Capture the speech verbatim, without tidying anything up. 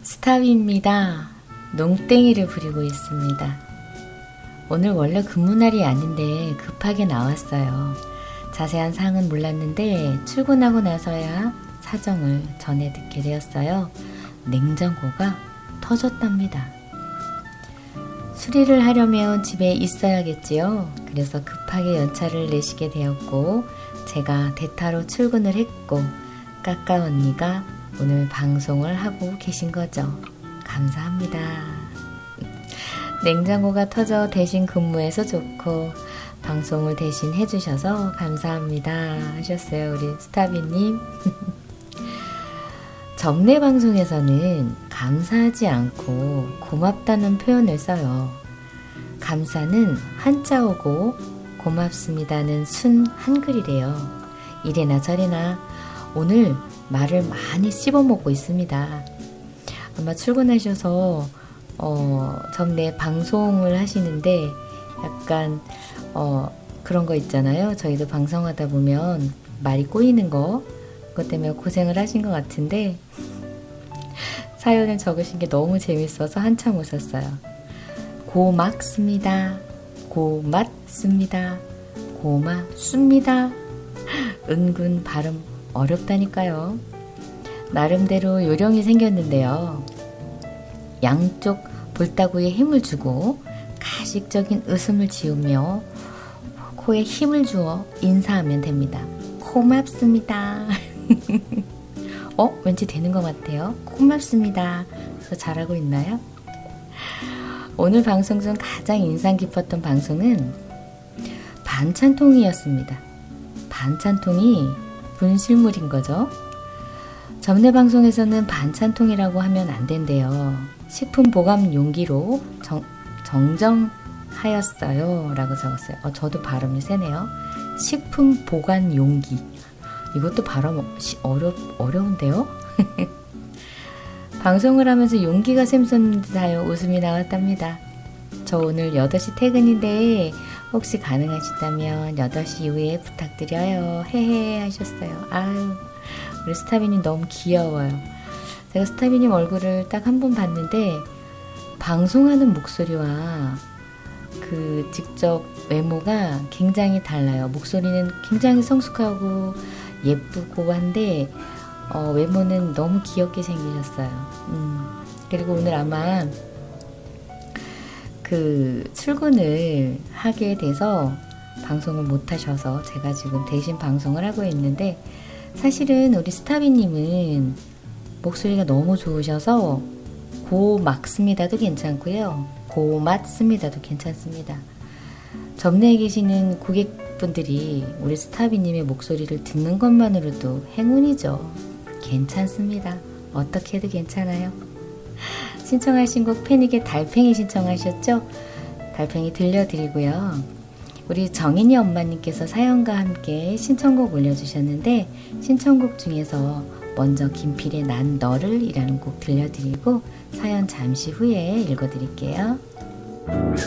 스탑입니다. 농땡이를 부리고 있습니다. 오늘 원래 근무날이 아닌데 급하게 나왔어요. 자세한 사항은 몰랐는데 출근하고 나서야 사정을 전해 듣게 되었어요. 냉장고가 터졌답니다. 수리를 하려면 집에 있어야겠지요. 그래서 급하게 연차를 내시게 되었고 제가 대타로 출근을 했고 까까 언니가 오늘 방송을 하고 계신 거죠. 감사합니다. 냉장고가 터져 대신 근무해서 좋고 방송을 대신 해주셔서 감사합니다 하셨어요. 우리 스타비님. 접내 방송에서는 감사하지 않고 고맙다는 표현을 써요. 감사는 한자어고 고맙습니다는 순 한글이래요. 이래나 저래나 오늘 말을 많이 씹어먹고 있습니다. 아마 출근하셔서 어, 접내 방송을 하시는데 약간 어, 그런 거 있잖아요. 저희도 방송하다 보면 말이 꼬이는 거 그것 때문에 고생을 하신 것 같은데 사연을 적으신 게 너무 재밌어서 한참 웃었어요. 고맙습니다. 고맙습니다. 고맙습니다. 은근 발음 어렵다니까요. 나름대로 요령이 생겼는데요. 양쪽 볼따구에 힘을 주고 가식적인 웃음을 지으며 코에 힘을 주어 인사하면 됩니다. 고맙습니다. 어? 왠지 되는 것 같아요. 고맙습니다. 그래서 잘하고 있나요? 오늘 방송 중 가장 인상 깊었던 방송은 반찬통이었습니다. 반찬통이 분실물인 거죠. 접내 방송에서는 반찬통이라고 하면 안 된대요. 식품 보관 용기로 정, 정정하였어요 라고 적었어요. 어, 저도 발음이 세네요. 식품 보관 용기. 이것도 발음 어려, 어려운데요? 방송을 하면서 용기가 샘솟는듯하여 웃음이 나왔답니다. 저 오늘 여덟 시 퇴근인데 혹시 가능하시다면 여덟 시 이후에 부탁드려요. 헤헤 하셨어요. 아유, 우리 스타비님 너무 귀여워요. 제가 스타비님 얼굴을 딱 한 번 봤는데 방송하는 목소리와 그 직접 외모가 굉장히 달라요. 목소리는 굉장히 성숙하고 예쁘고 한데 어, 외모는 너무 귀엽게 생기셨어요. 음, 그리고 오늘 아마 그 출근을 하게 돼서 방송을 못 하셔서 제가 지금 대신 방송을 하고 있는데 사실은 우리 스타비님은 목소리가 너무 좋으셔서 고막습니다도 괜찮고요. 고맞습니다도 괜찮습니다. 접내에 계시는 고객분들이 우리 스타비님의 목소리를 듣는 것만으로도 행운이죠. 괜찮습니다. 어떻게 해도 괜찮아요. 신청하신 곡 패닉의 달팽이 신청하셨죠? 달팽이 들려드리고요. 우리 정인이 엄마님께서 사연과 함께 신청곡 올려주셨는데 신청곡 중에서 먼저 김필의 난 너를 이라는 곡 들려드리고 사연 잠시 후에 읽어드릴게요.